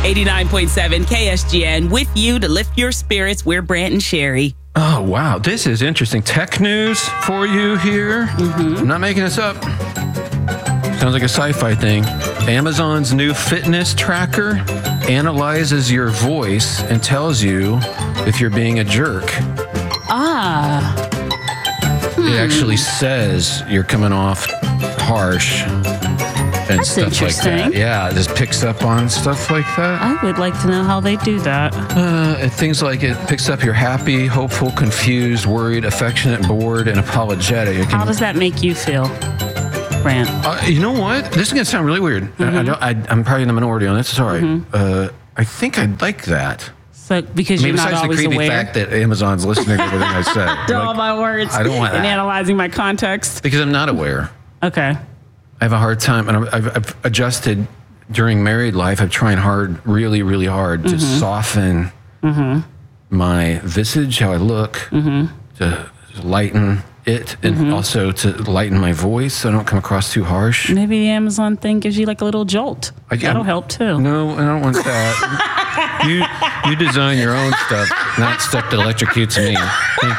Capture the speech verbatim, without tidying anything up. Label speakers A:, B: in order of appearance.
A: eighty-nine point seven K S G N with you to lift your spirits. We're Brant and Sherry.
B: Oh, wow. This is interesting. Tech news for you here. Mm-hmm. I'm not making this up. Sounds like a sci-fi thing. Amazon's new fitness tracker analyzes your voice and tells you if you're being a jerk.
A: Ah. Hmm.
B: It actually says you're coming off harsh and
A: That's
B: stuff like that.
A: interesting.
B: Yeah, it just picks up on stuff like that.
A: I would like to know how they do that.
B: Uh, and things like it picks up your happy, hopeful, confused, worried, affectionate, bored, and apologetic. It can,
A: How does that make you feel, Brant?
B: uh, you know what? This is going to sound really weird.
A: Mm-hmm.
B: I, I don't, I, I'm probably in the minority on this. It's all right. Mm-hmm. Uh, I think I'd like that.
A: So because
B: I mean,
A: you're not
B: besides the
A: always
B: creepy
A: aware.
B: fact that Amazon's listening to everything I said.
A: to all
B: Like,
A: my words.
B: I don't want
A: and
B: that.
A: analyzing my context.
B: Because I'm not aware.
A: Okay.
B: I have a hard time, and I've, I've adjusted during married life. I'm trying hard, really, really hard to
A: Mm-hmm.
B: soften
A: Mm-hmm.
B: my visage, how I look,
A: Mm-hmm.
B: to lighten it, and
A: Mm-hmm. also
B: also to lighten my voice so I don't come across too harsh.
A: Maybe the Amazon thing gives you like a little jolt.
B: I-
A: That'll
B: I'm-
A: help too.
B: No, I don't want that. you you design your own stuff, not stuff that electrocutes me.